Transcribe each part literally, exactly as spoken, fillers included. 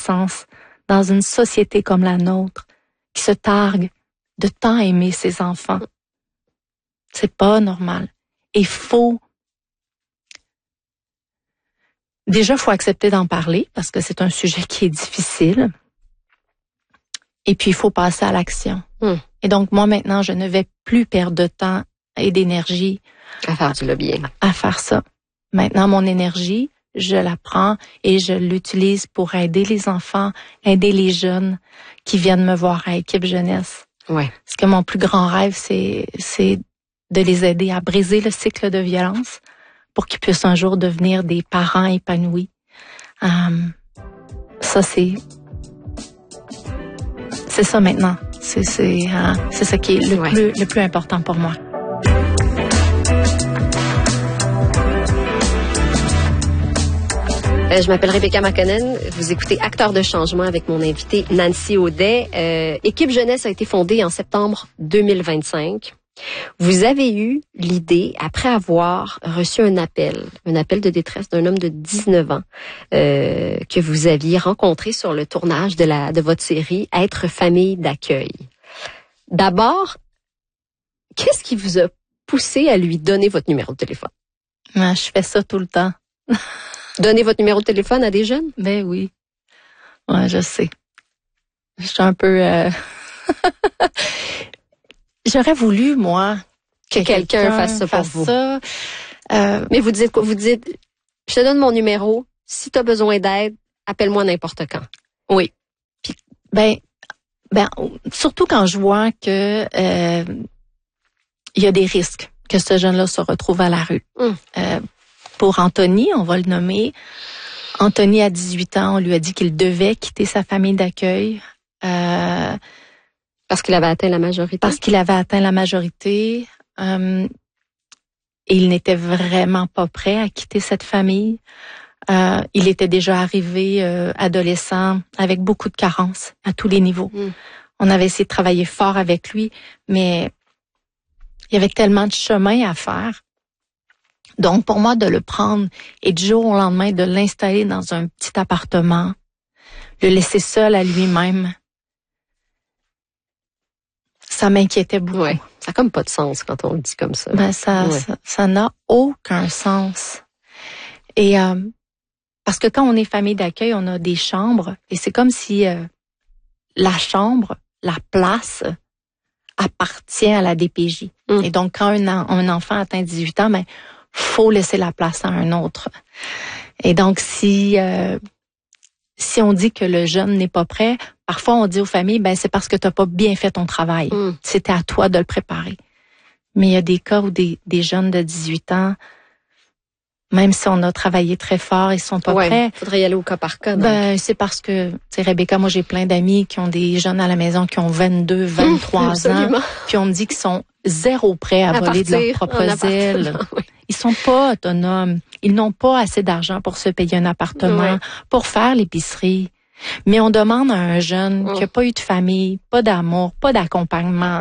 sens dans une société comme la nôtre qui se targue de tant aimer ses enfants. C'est pas normal. Il faut... Déjà, il faut accepter d'en parler parce que c'est un sujet qui est difficile. Et puis, il faut passer à l'action. Mm. Et donc, moi, maintenant, je ne vais plus perdre de temps et d'énergie à faire du lobbying. À faire ça. Maintenant, mon énergie, je la prends et je l'utilise pour aider les enfants, aider les jeunes qui viennent me voir à Équipe Jeunesse. Ouais. Parce que mon plus grand rêve, c'est, c'est de les aider à briser le cycle de violence pour qu'ils puissent un jour devenir des parents épanouis. Um, ça, c'est... C'est ça maintenant. C'est, c'est, euh, c'est ça qui est le, ouais. plus, le plus important pour moi. Euh, je m'appelle Rebecca McConnell. Vous écoutez Acteurs de changement avec mon invité Nancy Audet. Euh, Équipe Jeunesse a été fondée en septembre deux mille vingt-cinq. Vous avez eu l'idée, après avoir reçu un appel, un appel de détresse d'un homme de dix-neuf ans euh, que vous aviez rencontré sur le tournage de, la, de votre série « Être famille d'accueil ». D'abord, qu'est-ce qui vous a poussé à lui donner votre numéro de téléphone? Ah, je fais ça tout le temps. Donner votre numéro de téléphone à des jeunes? Ben oui. Ouais, je sais. Je suis un peu... Euh... J'aurais voulu, moi, que, que quelqu'un, quelqu'un fasse ça pour fasse vous. Ça. Euh... Mais vous dites quoi? Vous dites, je te donne mon numéro. Si tu as besoin d'aide, appelle-moi n'importe quand. Oui. Puis, ben, ben, surtout quand je vois que euh, il y a des risques que ce jeune-là se retrouve à la rue. Hum. Euh, pour Anthony, on va le nommer. Anthony, à dix-huit ans, on lui a dit qu'il devait quitter sa famille d'accueil. Euh, Parce qu'il avait atteint la majorité? Parce qu'il avait atteint la majorité. Euh, et il n'était vraiment pas prêt à quitter cette famille. Euh, il était déjà arrivé euh, adolescent avec beaucoup de carences à tous les niveaux. Mm. On avait essayé de travailler fort avec lui, mais il y avait tellement de chemin à faire. Donc, pour moi, de le prendre et du jour au lendemain, de l'installer dans un petit appartement, le laisser seul à lui-même, ça m'inquiétait beaucoup. Ouais, ça n'a comme pas de sens quand on le dit comme ça. Ben, ça, ouais. ça, ça n'a aucun sens. Et euh, parce que quand on est famille d'accueil, on a des chambres et c'est comme si euh, la chambre, la place, appartient à la D P J. Mm. Et donc, quand un, un enfant atteint dix-huit ans, ben faut laisser la place à un autre. Et donc, si euh, si on dit que le jeune n'est pas prêt, parfois on dit aux familles, ben c'est parce que t'as pas bien fait ton travail. Mm. C'était à toi de le préparer. Mais il y a des cas où des, des jeunes de dix-huit ans, même si on a travaillé très fort, ils sont pas ouais, prêts. Faudrait y aller au cas par cas. Donc. Ben c'est parce que, tu sais, Rebecca, moi j'ai plein d'amis qui ont des jeunes à la maison qui ont vingt-deux, vingt-trois ans, puis on me dit qu'ils sont zéro prêts à, à voler de leurs propres ailes. Oui. Ils sont pas autonomes. Ils n'ont pas assez d'argent pour se payer un appartement, oui. pour faire l'épicerie. Mais on demande à un jeune oh. qui n'a pas eu de famille, pas d'amour, pas d'accompagnement,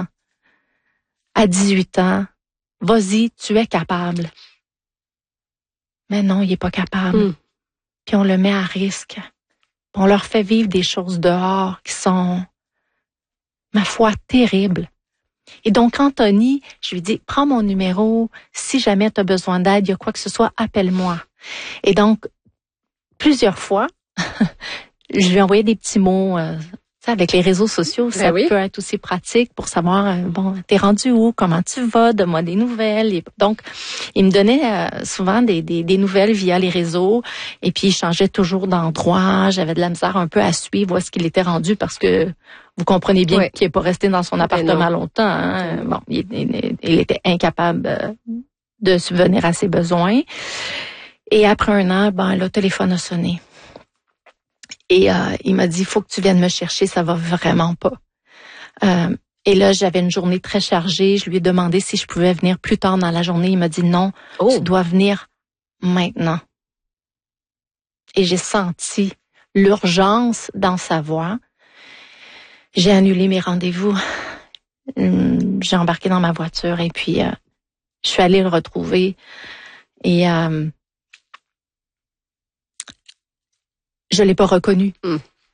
à dix-huit ans, vas-y, tu es capable. Mais non, il est pas capable. Mm. Puis on le met à risque. On leur fait vivre des choses dehors qui sont, ma foi, terribles. Et donc, Anthony, je lui dis, prends mon numéro. Si jamais tu as besoin d'aide, il y a quoi que ce soit, appelle-moi. Et donc, plusieurs fois, je lui ai envoyé des petits mots. Euh, avec les réseaux sociaux, ça ben oui. peut être aussi pratique pour savoir, euh, bon, t'es rendu où, comment tu vas, donne-moi des nouvelles. Et donc, il me donnait euh, souvent des, des, des nouvelles via les réseaux et puis il changeait toujours d'endroit. J'avais de la misère un peu à suivre où est-ce qu'il était rendu parce que vous comprenez bien oui. qu'il n'est pas resté dans son appartement longtemps. Hein. Bon, il, il, il était incapable de subvenir à ses besoins. Et après un an, ben, le téléphone a sonné. Et euh, il m'a dit, il faut que tu viennes me chercher, ça va vraiment pas. Euh, et là, j'avais une journée très chargée. Je lui ai demandé si je pouvais venir plus tard dans la journée. Il m'a dit non, oh. tu dois venir maintenant. Et j'ai senti l'urgence dans sa voix. J'ai annulé mes rendez-vous. J'ai embarqué dans ma voiture et puis euh, je suis allée le retrouver. Et... Euh, je l'ai pas reconnu. Mm.